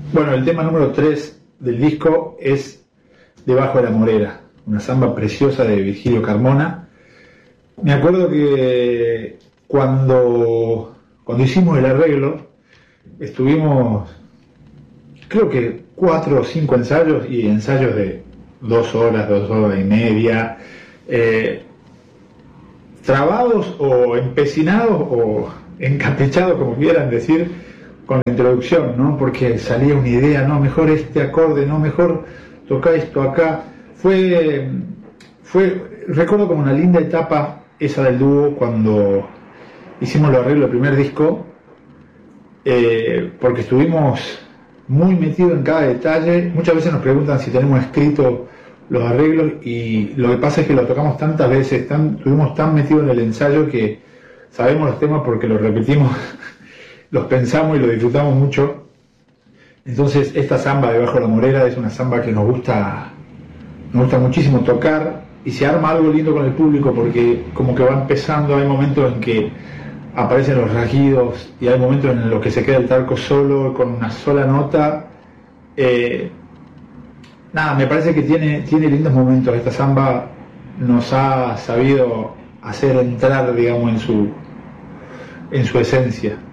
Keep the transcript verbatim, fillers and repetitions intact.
Bueno, el tema número tres del disco es Debajo de la Morera, una samba preciosa de Virgilio Carmona. Me acuerdo que cuando, cuando hicimos el arreglo, estuvimos, creo que cuatro o cinco ensayos, y ensayos de dos horas, dos horas y media, eh, trabados o empecinados o encaprichados, como quieran decir, con la introducción, ¿no? Porque salía una idea, no, mejor este acorde, no, mejor toca esto acá. Fue, fue, recuerdo como una linda etapa esa del dúo cuando hicimos los arreglos del primer disco, eh, porque estuvimos muy metidos en cada detalle. Muchas veces nos preguntan si tenemos escrito los arreglos, y lo que pasa es que los tocamos tantas veces, tan, estuvimos tan metidos en el ensayo que sabemos los temas porque los repetimos, los pensamos y los disfrutamos mucho. Entonces esta samba Debajo de la Morera es una samba que nos gusta, nos gusta muchísimo tocar, y se arma algo lindo con el público porque como que va empezando, hay momentos en que aparecen los rasguidos y hay momentos en los que se queda el talco solo, con una sola nota. Eh, nada, me parece que tiene, tiene lindos momentos. Esta samba nos ha sabido hacer entrar, digamos, en su, en su esencia.